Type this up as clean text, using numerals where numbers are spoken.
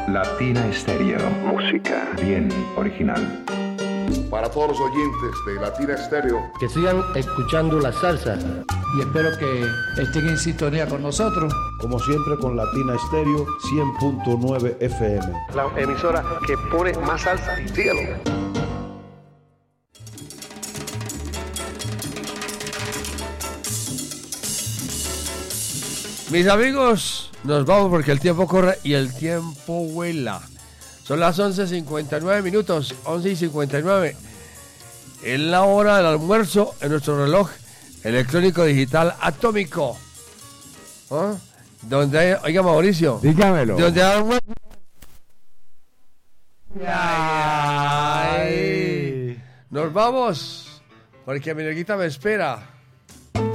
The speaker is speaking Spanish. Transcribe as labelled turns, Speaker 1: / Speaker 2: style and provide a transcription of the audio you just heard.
Speaker 1: Latina Estéreo. Música bien original.
Speaker 2: Para todos los oyentes de Latina Estéreo,
Speaker 3: que sigan escuchando la salsa.
Speaker 4: Y espero que estén en sintonía con nosotros.
Speaker 5: Como siempre con Latina Estéreo 100.9 FM.
Speaker 3: La emisora que pone más salsa. Síguelo.
Speaker 6: Mis amigos, nos vamos porque el tiempo corre y el tiempo vuela. Son las 11:59 minutos, 11:59. Es la hora del almuerzo en nuestro reloj electrónico digital atómico. ¿Ah? Donde hay, oiga Mauricio.
Speaker 7: Dígamelo.
Speaker 6: Donde hay almuerzo. Nos vamos porque mi neguita me espera.